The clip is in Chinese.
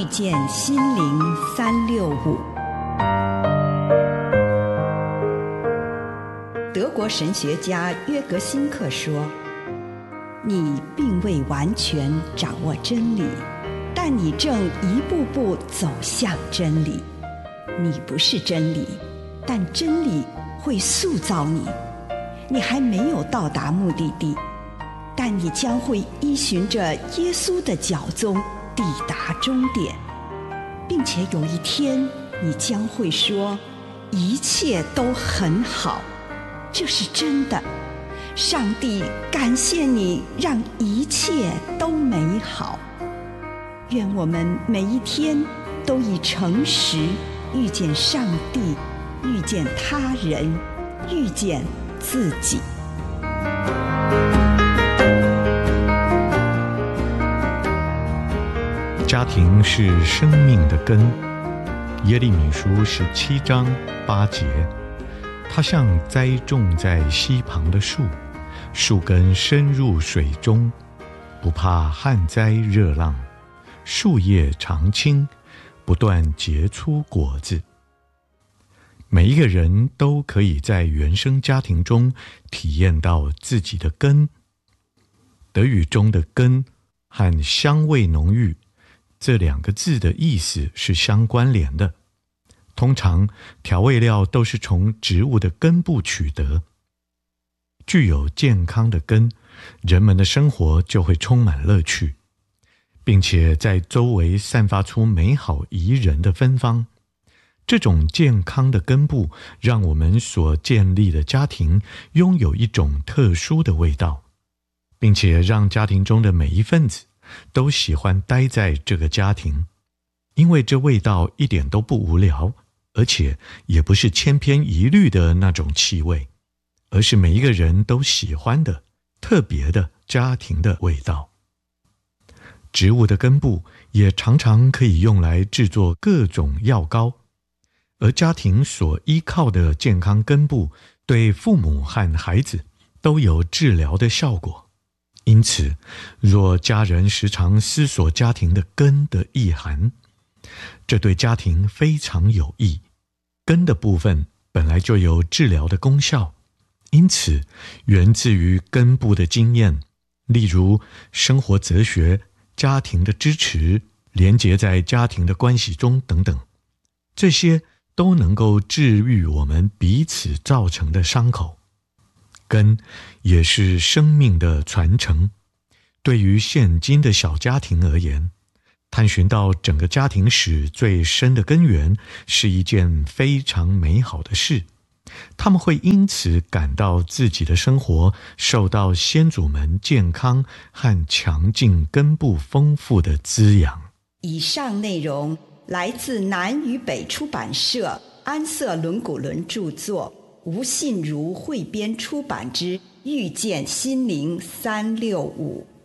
见心灵365。德国神学家约格辛克说，你并未完全掌握真理，但你正一步步走向真理。你不是真理，但真理会塑造你。你还没有到达目的地，但你将会依循着耶稣的脚踪抵达终点，并且有一天你将会说，一切都很好。这是真的。上帝感谢你，让一切都美好。愿我们每一天都以诚实遇见上帝，遇见他人，遇见自己。 家庭是生命的根，耶利米书17章8节，它像栽种在溪旁的树，树根深入水中，不怕旱灾热浪，树叶常青，不断结出果子。每一个人都可以在原生家庭中体验到自己的根。德语中的根和香味浓郁这2个字的意思是相关联的。通常调味料都是从植物的根部取得。具有健康的根，人们的生活就会充满乐趣，并且在周围散发出美好宜人的芬芳。这种健康的根部让我们所建立的家庭拥有一种特殊的味道，并且让家庭中的每一份子都喜欢待在这个家庭，因为这味道一点都不无聊，而且也不是千篇一律的那种气味，而是每一个人都喜欢的特别的家庭的味道。植物的根部也常常可以用来制作各种药膏，而家庭所依靠的健康根部对父母和孩子都有治疗的效果。因此，若家人时常思索家庭的根的意涵，这对家庭非常有益。根的部分本来就有治疗的功效，因此源自于根部的经验，例如生活哲学、家庭的支持、连结在家庭的关系中等等，这些都能够治愈我们彼此造成的伤口。根也是生命的传承。对于现今的小家庭而言，探寻到整个家庭史最深的根源是一件非常美好的事。他们会因此感到自己的生活受到先祖们健康和强劲根部丰富的滋养。 以上内容来自南与北出版社安瑟伦古伦著作，吴信如汇编出版之《遇见心灵365》。